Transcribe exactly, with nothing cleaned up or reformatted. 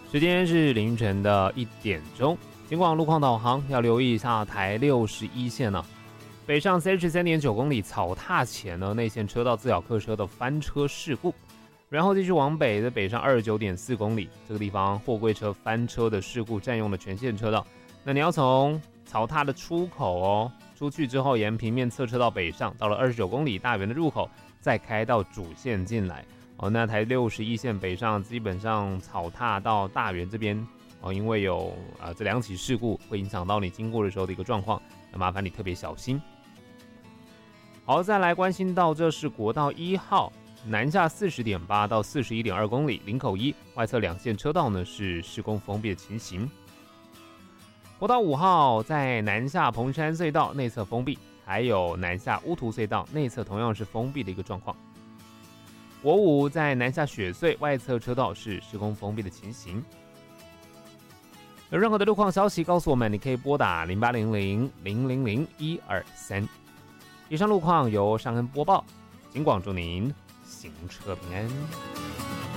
时间是凌晨的一点钟。尽管路况导航要留意一下台六十一线呢、啊，北上 三十三点九公里草踏前呢内线车道自咬客车的翻车事故，然后继续往北的北上二十九点四公里，这个地方货柜车翻车的事故占用了全线车道。那你要从草踏的出口哦出去之后，沿平面侧车道北上，到了二十九公里大园的入口，再开到主线进来。哦，那台六十一线北上基本上草踏到大园这边。哦，因为有呃这两起事故会影响到你经过的时候的一个状况，那麻烦你特别小心。好，再来关心到这是国道一号南下四十点八到四十一点二公里，林口一外侧两线车道呢是施工封闭的情形。国道五号在南下彭山隧道内侧封闭，还有南下乌涂隧道内侧同样是封闭的一个状况。国五在南下雪隧外侧车道是施工封闭的情形。有任何的路况消息告诉我们，你可以拨打零八零零零零零一二三。以上路况由尚恩播报，警广祝您行车平安。